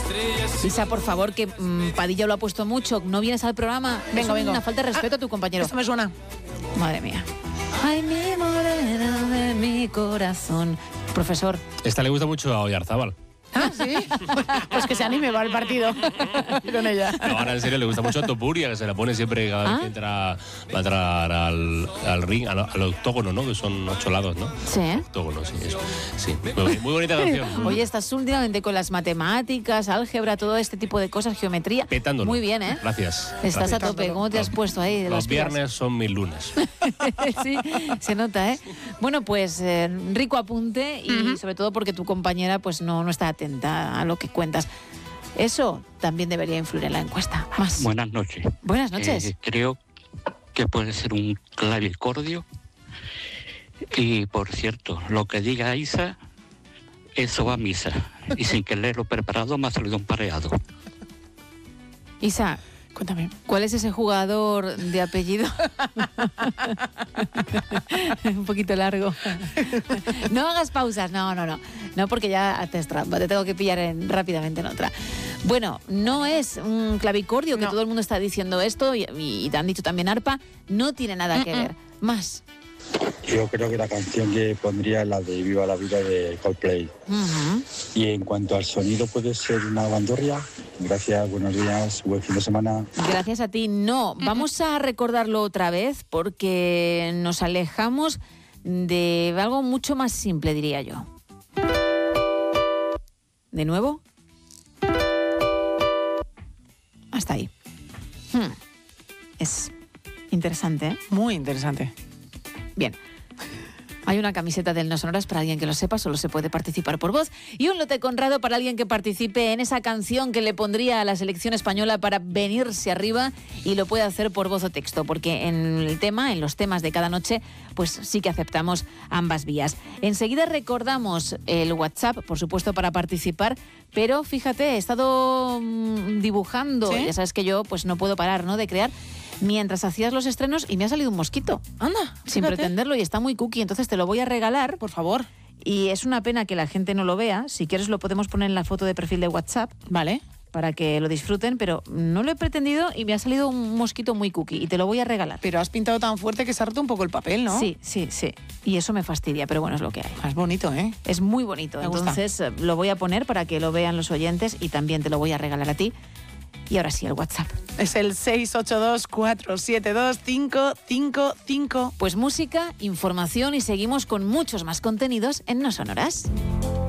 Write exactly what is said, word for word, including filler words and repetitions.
Isa, por favor, que mmm, Padilla lo ha puesto mucho. ¿No vienes al programa? Vengo, es vengo. Una falta de respeto ah, a tu compañero. Esto me suena. Madre mía. Ay, mi morena de mi corazón. Profesor. Esta le gusta mucho a Oyarzábal. Ah, ¿sí? Pues que se anime, va el partido con ella. No, ahora en serio le gusta mucho a Topuria, que se la pone siempre cada vez ¿Ah? que entra, va a entrar al, al ring, al, al octógono, ¿no? Que son ocho lados, ¿no? Sí. Octógono, sí, eso. Sí, muy, muy bonita canción. Oye, estás últimamente con las matemáticas, álgebra, todo este tipo de cosas, geometría. Petándolo. Muy bien, ¿eh? Gracias. Estás gracias. a tope. ¿Cómo te has Los- puesto ahí? de Los las pilas? viernes son mis lunes. Sí, se nota, ¿eh? Bueno, pues eh, rico apunte y Ujú. sobre todo porque tu compañera pues no, no está atenta a lo que cuentas. Eso también debería influir en la encuesta. Más. Buenas noches. Buenas noches. Eh, creo que puede ser un clavicordio. Y por cierto, lo que diga Isa, eso va a misa. Y sin que leerlo preparado me ha salido un pareado. Isa, Cuéntame. ¿cuál es ese jugador de apellido? Un poquito largo. No hagas pausas, no, no, no. No, porque ya haces trampa, te tengo que pillar en- rápidamente en otra. Bueno, no es un clavicordio, que No. todo el mundo está diciendo esto, y, y te han dicho también arpa, no tiene nada que Mm-mm. ver. Más. Yo creo que la canción que pondría es la de Viva la Vida de Coldplay. Ujú. Y en cuanto al sonido, puede ser una bandurria. Gracias, buenos días, buen fin de semana. Gracias a ti. No, vamos a recordarlo otra vez porque nos alejamos de algo mucho más simple, diría yo. ¿De nuevo? Hasta ahí. Hmm. Es interesante, ¿eh? Muy interesante. Bien. Hay una camiseta del No Sonoras para alguien que lo sepa, solo se puede participar por voz. Y un lote Conrado para alguien que participe en esa canción que le pondría a la selección española para venirse arriba y lo puede hacer por voz o texto, porque en el tema, en los temas de cada noche, pues sí que aceptamos ambas vías. Enseguida recordamos el WhatsApp, por supuesto, para participar, pero fíjate, he estado mm, dibujando, ¿Sí? ya sabes que yo pues no puedo parar, ¿no?, de crear, mientras hacías los estrenos y me ha salido un mosquito. Anda, Sin fíjate. pretenderlo, y está muy cookie, entonces te lo voy a regalar. Por favor. Y es una pena que la gente no lo vea. Si quieres lo podemos poner en la foto de perfil de WhatsApp Vale. para que lo disfruten, pero no lo he pretendido y me ha salido un mosquito muy cookie y te lo voy a regalar. Pero has pintado tan fuerte que se ha roto un poco el papel, ¿no? Sí, sí, sí. Y eso me fastidia, pero bueno, es lo que hay. Es bonito, ¿eh? Es muy bonito. Me gusta. Entonces eh, lo voy a poner para que lo vean los oyentes y también te lo voy a regalar a ti. Y ahora sí, el WhatsApp. Es el seis ocho dos, cuatro siete dos, cinco cinco cinco. Pues música, información y seguimos con muchos más contenidos en No Sonoras.